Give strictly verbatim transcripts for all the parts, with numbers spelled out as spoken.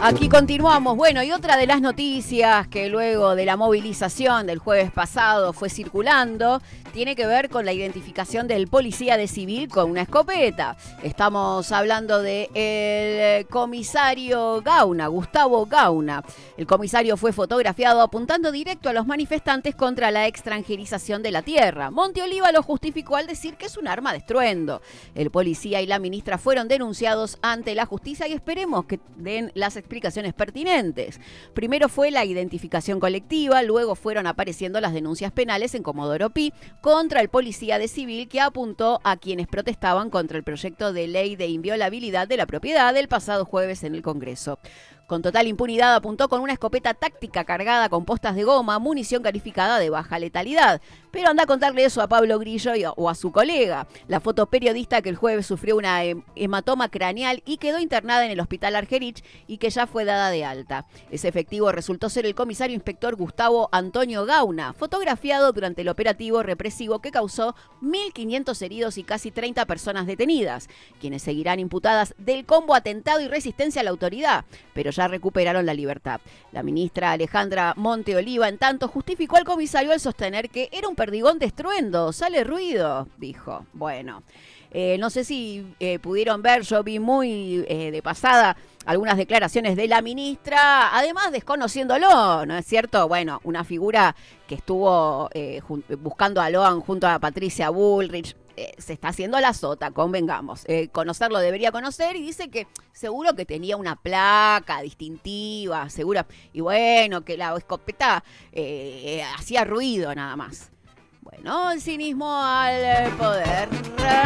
Aquí continuamos. Bueno, y otra de las noticias que luego de la movilización del jueves pasado fue circulando tiene que ver con la identificación del policía de civil con una escopeta. Estamos hablando del comisario Gauna, Gustavo Gauna. El comisario fue fotografiado apuntando directo a los manifestantes contra la extranjerización de la tierra. Monte Oliva lo justificó al decir que es un arma de estruendo. El policía y la ministra fueron denunciados ante la justicia y esperemos que den las explicaciones pertinentes. Primero fue la identificación colectiva, luego fueron apareciendo las denuncias penales en Comodoro Pi contra el policía de civil que apuntó a quienes protestaban contra el proyecto de ley de inviolabilidad de la propiedad del pasado jueves en el Congreso. Con total impunidad apuntó con una escopeta táctica cargada con postas de goma, munición calificada de baja letalidad. Pero anda a contarle eso a Pablo Grillo o a su colega, la fotoperiodista que el jueves sufrió una hematoma craneal y quedó internada en el hospital Argerich y que ya fue dada de alta. Ese efectivo resultó ser el comisario inspector Gustavo Antonio Gauna, fotografiado durante el operativo represivo que causó mil quinientos heridos y casi treinta personas detenidas, quienes seguirán imputadas del combo atentado y resistencia a la autoridad, pero ya recuperaron la libertad. La ministra Alejandra Monte Oliva, en tanto, justificó al comisario al sostener que era un perdigón de estruendo. Sale ruido, dijo. Bueno, eh, no sé si eh, pudieron ver, yo vi muy eh, de pasada algunas declaraciones de la ministra, además desconociéndolo, ¿no es cierto? Bueno, una figura que estuvo eh, jun- buscando a Loan junto a Patricia Bullrich. Eh, se está haciendo la sota, convengamos. Eh, conocerlo debería conocer y dice que seguro que tenía una placa distintiva, segura. Y bueno, que la escopeta eh, eh, hacía ruido nada más. Bueno, el cinismo al poder.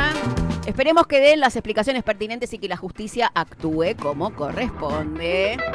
Esperemos que den las explicaciones pertinentes y que la justicia actúe como corresponde.